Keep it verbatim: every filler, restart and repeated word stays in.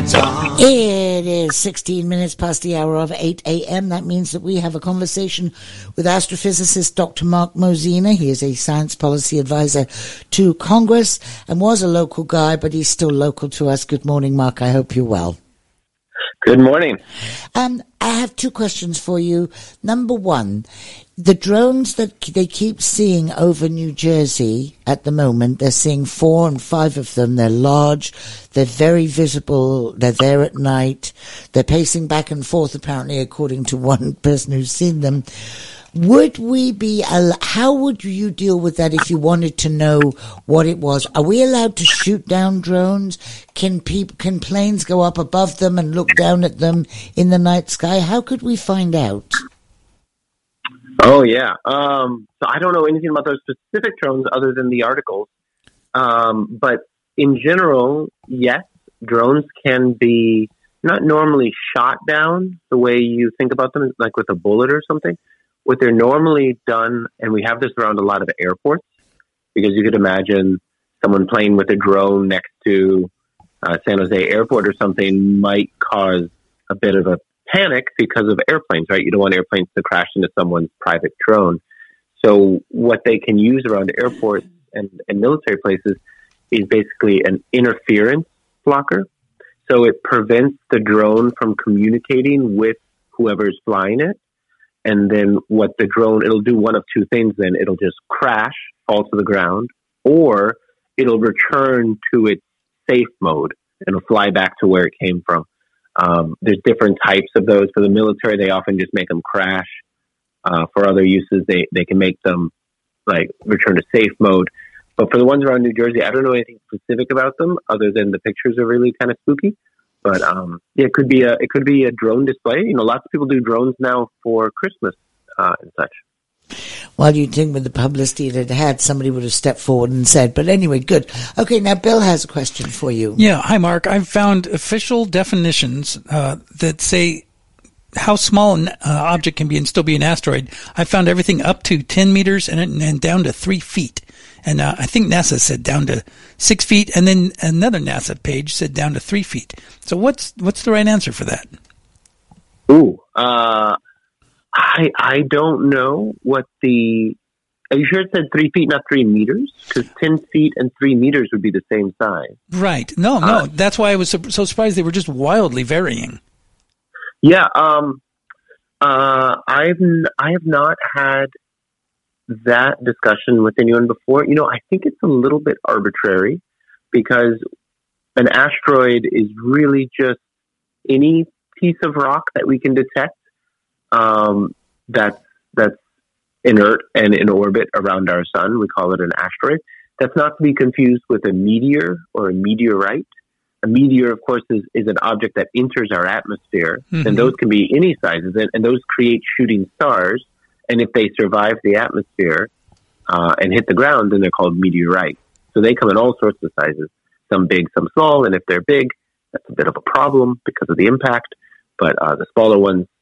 It is sixteen minutes past the hour of eight a.m. That means that we have a conversation with astrophysicist Doctor Mark Mosina. He is a science policy advisor to Congress and was a local guy, but he's still local to us. Good morning, Mark. I hope you're well. Good morning. Um, I have two questions for you. Number one, the drones that they keep seeing over New Jersey at the moment, they're seeing four and five of them. They're large. They're very visible. They're there at night. They're pacing back and forth, apparently, according to one person who's seen them. Would we be, how would you deal with that if you wanted to know what it was? Are we allowed to shoot down drones? Can people, can planes go up above them and look down at them in the night sky? How could we find out? Oh, yeah. Um, so I don't know anything about those specific drones other than the articles. Um, but in general, yes, drones can be not normally shot down the way you think about them, like with a bullet or something. What they're normally done, and we have this around a lot of airports, because you could imagine someone playing with a drone next to uh, San Jose Airport or something might cause a bit of a panic because of airplanes, right? You don't want airplanes to crash into someone's private drone. So what they can use around airports and, and military places is basically an interference blocker. So it prevents the drone from communicating with whoever's flying it. And then what the drone, it'll do one of two things then. It'll just crash, fall to the ground, or it'll return to its safe mode and it'll fly back to where it came from. Um, there's different types of those. For the military, they often just make them crash. Uh, for other uses, they, they can make them like return to safe mode. But for the ones around New Jersey, I don't know anything specific about them other than the pictures are really kind of spooky. But um, yeah, it could be a it could be a drone display. You know, lots of people do drones now for Christmas uh, and such. Well, you'd think with the publicity that it had, somebody would have stepped forward and said. But anyway, good. Okay, now Bill has a question for you. Yeah, hi, Mark. I've found official definitions uh, that say how small an uh, object can be and still be an asteroid. I found everything up to ten meters and, and down to three feet. And uh, I think NASA said down to six feet, and then another NASA page said down to three feet. So what's what's the right answer for that? Ooh, uh, I I don't know what the. Are you sure it said three feet, not three meters? Because ten feet and three meters would be the same size. Right. No, no. Uh, that's why I was so, so surprised they were just wildly varying. Yeah. Um. Uh. I've I have not had that discussion with anyone before. You know, I think it's a little bit arbitrary because an asteroid is really just any piece of rock that we can detect um, that's that's inert and in orbit around our sun. We call it an asteroid. That's not to be confused with a meteor or a meteorite. A meteor, of course, is, is an object that enters our atmosphere, mm-hmm. and those can be any sizes, and, and those create shooting stars. And if they survive the atmosphere uh, and hit the ground, then they're called meteorites. So they come in all sorts of sizes, some big, some small. And if they're big, that's a bit of a problem because of the impact. But uh, the smaller ones